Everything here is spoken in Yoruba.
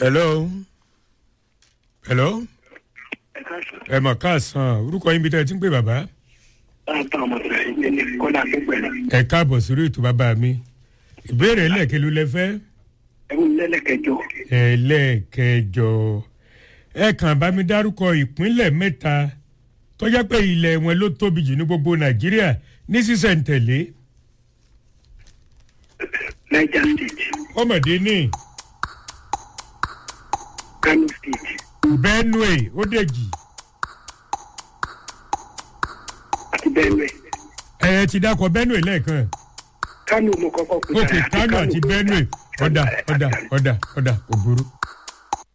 hello. ẹ mà káàsán orúkọ yín bí tẹ́ ẹ ti ń pè bàbá. ẹ káàbọ̀ sórí ètò bàbá mi ìbéèrè ẹlẹ́ẹ̀kẹ́ ló lẹ fẹ́. ẹlẹ́ẹ̀kẹjọ ẹ kàn bá mi dárúkọ ìpínlẹ̀ mẹ́ta tó jẹ́ pé ilẹ̀ wọn ló tóbi jù ní gbogbo nàìjíríà ní sísẹ̀ntẹ̀lé. Niger State. ọmọdé ní. Kano State. Benue ó dèjì. Àti Benue. ẹ ti dákọ̀ Benue lẹ́ẹ̀kan. Kano mo kọ́kọ́ pè. ok Kano àti Benue ọ̀dà kò burú.